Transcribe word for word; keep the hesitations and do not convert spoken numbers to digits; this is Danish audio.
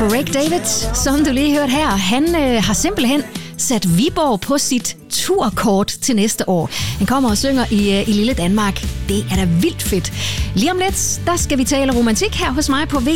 Craig David, som du lige hørte her, han øh, har simpelthen sat Viborg på sit turkort til næste år. Han kommer og synger i, øh, i lille Danmark. Det er da vildt fedt. Lige om lidt, der skal vi tale romantik her hos mig på V